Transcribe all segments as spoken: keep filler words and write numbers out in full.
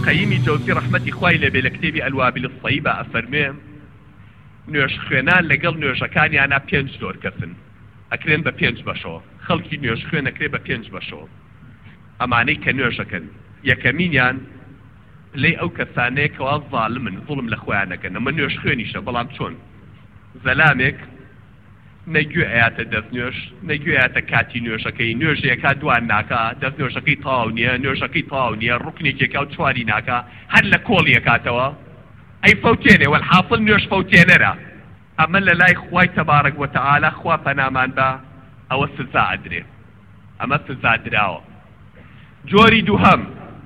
قەییمی جەوزی ڕەحمەتی خوای لێبێ لە کتێبی ئەلوابیل الصەیبە ئەفەرمێ نوێژ خوێنان لەگەڵ نوێژەکانیانە پێنج زۆر کەسن ئەکرێن بە پێنج بەشەوە خەڵکی نوێژ خوێن ئەکرێ بە پێنج بەشەوە ئەمانەی کە نوێژەکەن یەکەمینیان لێی ئەو کەسانەیە کەوا ظالمن ظڵم لە خۆیان دەکەن ئەمە نوێژ خوێنیشە بەڵام چۆن زەلامێک نەگوێ ئەیاتە دەست نوێژ نەگوێ ئەیاتە کاتی نوێژەکەی نوێژەکە دوان ناکە دەست نوێژەکەی تاو نییە نوێژەکەی تاو نییە ڕوکنێکێکا و چواری ناکە هەر لە کۆڵی ئەکاتەوە ئەی فەوتێنێ وەلحاصل نوێژ فەوتێنەرە ئەمە لە لای خوای تەبارەک وەتەعالا خوا پەنامان بە ئەوە سزا ئەدرێ ئەمە سزا دراوە جۆری دووهەم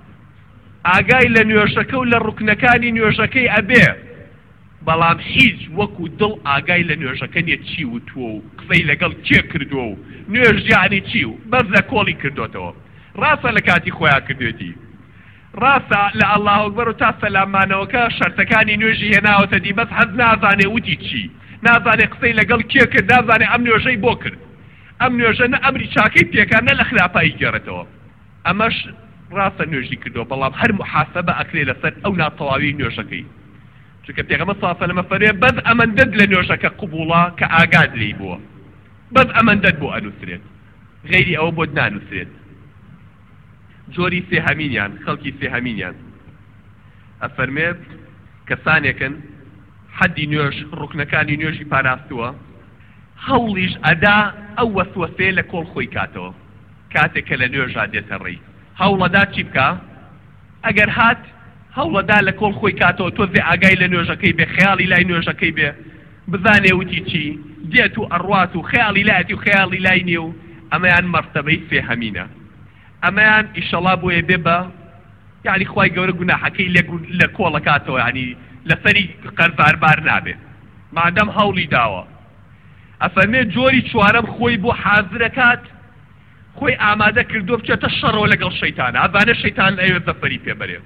ئاگای لە نوێژەکە و لە ڕوکنەکانی نوێژەکەی ئەبێ بەڵام هیچ وەکو دڵ ئاگای لە نوێژەکە نیە چی وتووە و قسەی لەگەڵ کێ کردووە و نوێژ یانی چی و بەس لە کۆڵی کردوتەوە ڕاستە لە کاتی خۆیان کردوێتی ڕاستە لە ئەڵڵاهو ئەکبەر و تا سەلامانەوەکە شەرتەکانی نوێژی هێناوەتە دی بەس حەز نازانێ وتی چی نازانێ قسەی لەگەڵ کێ کرد نازانێ ئەم نوێژەی بۆ کرد ئەم نوێژە نە ئەمری چاکەی پێکان نە لە خراپایی گێڕێتەوە ئەمەش ڕاستە نوێژی کردو بەڵام هەر محاسەبە ئەکرێ لەسەر ئەو ناتەواوی نوێژەکەی چونکە پێغەمبەر صلی الله علیه و سلم فەرمێ بەس ئەمەندەت لە نوێژەکە قبوڵە کە ئاگاد لێی بووە بەس ئەمەندەت بۆ ئەنووسرێت غەیری ئەوە بۆ نانووسرێت جۆری سێهەمینیان خەڵکی سێهەمینیان ئەفەرمێ کەسانێکن حەدی نوێژ ڕوکنەکانی نوێژی پاراستووە هەوڵیش ئەدا ئەو وەسوەسەیە لە کۆڵ خۆی کاتەوە کاتێک کە لە نوێژا دێتە ڕێی هەوڵەدا چی بکە ئەگەر هات هەوڵەدا لە کۆڵ خۆی کاتەوە تۆزێ ئاگای لە نوێژەکەی بێ خەیاڵی لای نوێژەکەی بێ بزانێ وتی چی دێت و ئەڕوات و خەیاڵی لایەتی و خەیاڵی لای نییە و ئەمەیان مەرتەبەی سێهەمینە ئەمەیان ئیشەڵا بۆیە بێ بە یعنی خوای گەورە گوناحەکەی لە کۆڵە کاتەوە ینی لەسەری قەرزاربار نابێ مادەم هەوڵی داوە ئەفەرمێ جۆری چوارەم خۆی بۆ حازرەکات خۆی ئامادە کردو بچێتە شەڕەوە لەگەڵ شەیتانە ئەزانێ شەیتان ئەوێ زەفەری پێبەرێ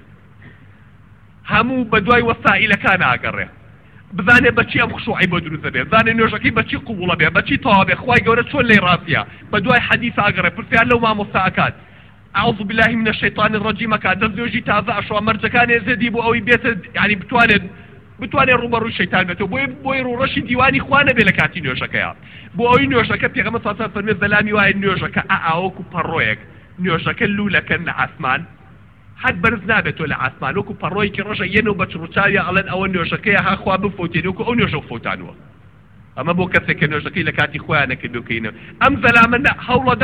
هەموو بە دوای وەسائیلەکان ئاگەڕێ بزانێ بەچی ئەم خشوعی بۆ دروست دەبێ بزانێ نوێژەکەی بەچی قوبوڵە بێ بەچی تەواو بێ خوای گەورە چۆن لێی ڕاستیە بە دوای حەدیث ئاگەڕێ پرسیان لەو مامۆستا ئەکات أعوذ بالله من الشيطان الرجيم كاد زوجي تازع شو مرجع كان يزيد يبو أو يبيت يعني بتواني بتواني روبرو الشيطان بتو بوي بوي رشي ديواني خوانه بلكاتي نوشكا بو أو نوشكا في غمص صار فرمي زلامي واي نوشكا أعوكو برويك نوشكا لولا كان عثمان حد برز نابت ولا عثمان وكو برويك رجع ينو بتروتايا على أول نوشكا ها خوا بفوتين وكو أو نوشك فوتانو أما بو كسك نوشكا لكاتي خوانه كدو كينو أم زلامنا حول